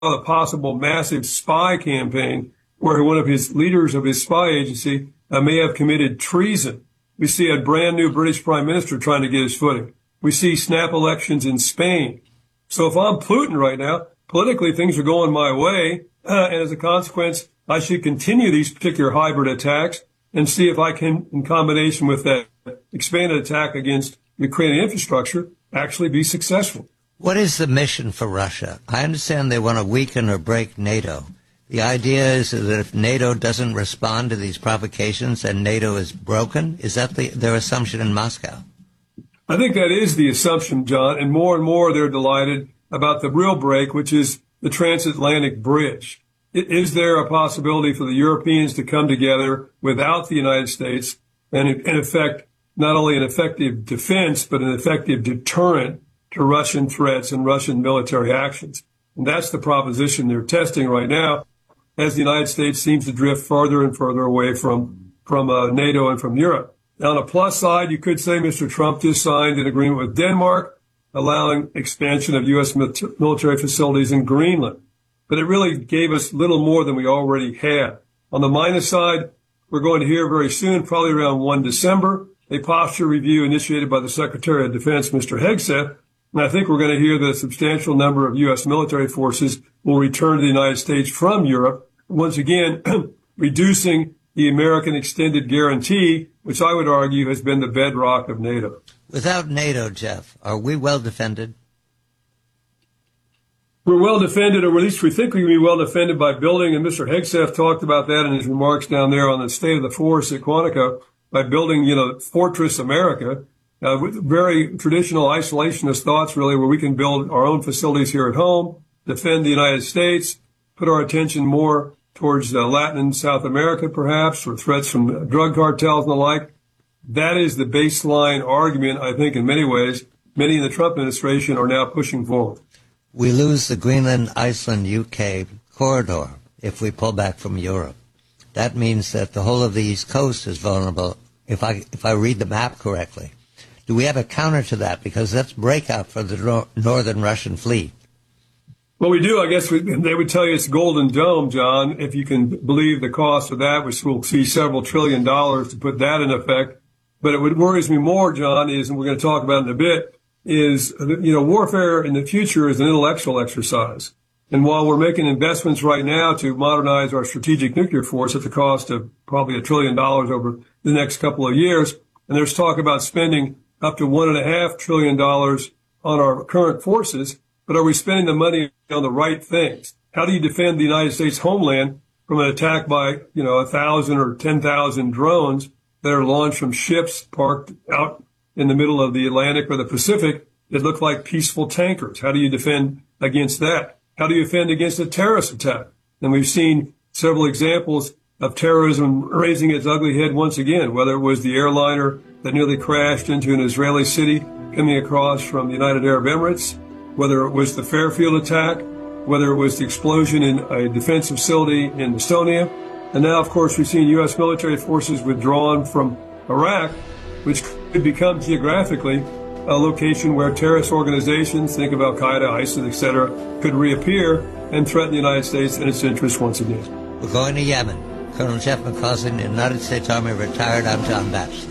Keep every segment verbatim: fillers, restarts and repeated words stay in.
a possible massive spy campaign where one of his leaders of his spy agency uh, may have committed treason. We see a brand new British prime minister trying to get his footing. We see snap elections in Spain. So if I'm Putin right now, politically things are going my way, uh, and as a consequence, I should continue these particular hybrid attacks and see if I can, in combination with that expanded attack against Ukrainian infrastructure, actually be successful. What is the mission for Russia? I understand they want to weaken or break NATO. The idea is that if NATO doesn't respond to these provocations, then NATO is broken? Is that the, their assumption in Moscow? I think that is the assumption, John, and more and more they're delighted about the real break, which is the transatlantic bridge. Is there a possibility for the Europeans to come together without the United States and, in effect, not only an effective defense, but an effective deterrent to Russian threats and Russian military actions? And that's the proposition they're testing right now, as the United States seems to drift further and further away from, from uh, NATO and from Europe. Now, on the plus side, you could say Mister Trump just signed an agreement with Denmark, allowing expansion of U S military facilities in Greenland. But it really gave us little more than we already had. On the minus side, we're going to hear very soon, probably around the first of December, a posture review initiated by the Secretary of Defense, Mister Hegseth. And I think we're going to hear that a substantial number of U S military forces will return to the United States from Europe, once again reducing the American extended guarantee, which I would argue has been the bedrock of NATO. Without NATO, Jeff, are we well defended? We're well defended, or at least we think we can be well defended by building, and Mister Hegseth talked about that in his remarks down there on the state of the force at Quantico, by building, you know, Fortress America, uh, with very traditional isolationist thoughts, really, where we can build our own facilities here at home, defend the United States, put our attention more towards uh, Latin and South America, perhaps, or threats from drug cartels and the like. That is the baseline argument, I think, in many ways, many in the Trump administration are now pushing forward. We lose the Greenland, Iceland, U K corridor if we pull back from Europe. That means that the whole of the East Coast is vulnerable, if I if I read the map correctly. Do we have a counter to that? Because that's breakout for the nor- northern Russian fleet. Well, we do. I guess we, they would tell you it's Golden Dome, John, if you can believe the cost of that, which will see several trillion dollars to put that in effect. But what worries me more, John, is, and we're going to talk about it in a bit, is, you know, warfare in the future is an intellectual exercise. And while we're making investments right now to modernize our strategic nuclear force at the cost of probably a trillion dollars over the next couple of years, and there's talk about spending up to one and a half trillion dollars on our current forces, but are we spending the money on the right things? How do you defend the United States homeland from an attack by, you know, a thousand or ten thousand drones that are launched from ships parked out in the middle of the Atlantic or the Pacific that look like peaceful tankers? How do you defend against that? How do you defend against a terrorist attack? And we've seen several examples of terrorism raising its ugly head once again, whether it was the airliner that nearly crashed into an Israeli city coming across from the United Arab Emirates, whether it was the Fairfield attack, whether it was the explosion in a defense facility in Estonia. And now, of course, we've seen U S military forces withdrawn from Iraq, which could become geographically a location where terrorist organizations, think of Al-Qaeda, ISIS, et cetera, could reappear and threaten the United States and its interests once again. We're going to Yemen. Colonel Jeff McCausland, United States Army, retired. I'm John Batchelor.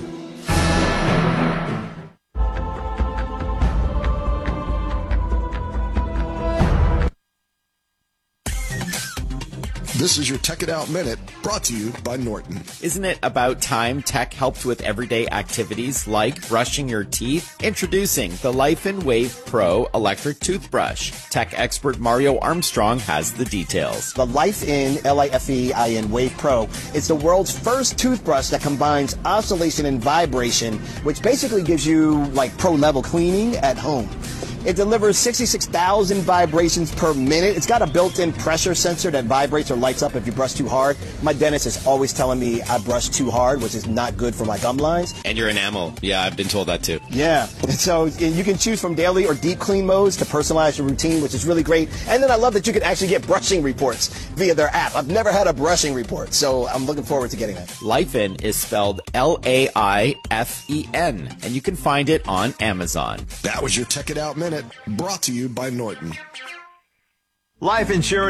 This is your Tech It Out Minute, brought to you by Norton. Isn't it about time tech helped with everyday activities like brushing your teeth? Introducing the Life in Wave Pro electric toothbrush. Tech expert Mario Armstrong has the details. The Life In, L I F E I N Wave Pro is the world's first toothbrush that combines oscillation and vibration, which basically gives you like pro-level cleaning at home. It delivers sixty-six thousand vibrations per minute. It's got a built-in pressure sensor that vibrates or lights up if you brush too hard. My dentist is always telling me I brush too hard, which is not good for my gum lines. And your enamel. Yeah, I've been told that too. Yeah. So you can choose from daily or deep clean modes to personalize your routine, which is really great. And then I love that you can actually get brushing reports via their app. I've never had a brushing report, so I'm looking forward to getting that. Life In is spelled L A I F E N, and you can find it on Amazon. That was your Tech It Out Minute, brought to you by Norton. Life insurance